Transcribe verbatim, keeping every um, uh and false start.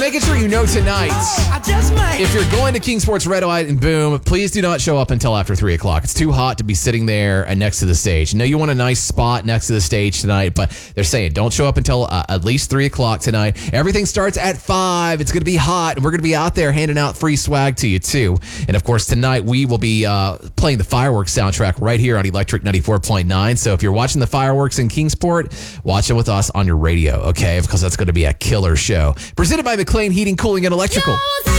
making sure you know tonight. I just might. If you're going to King Sports Red, White, and Boom, please do not show up until after three o'clock. It's too hot to be sitting there next to the stage. I know you want a nice spot next to the stage tonight, but they're saying don't show up until uh, at least three o'clock tonight. Everything starts at five. It's going to be hot, and we're going to be out there handing out free swag to you, too. And, of course, tonight we will be uh, playing the fireworks soundtrack right here on Electric ninety-four point nine. So if you're watching the fireworks in Kingsport, watch it with us on your radio, okay? Because that's going to be a killer show. Presented by McLean Heating, Cooling, and Electrical.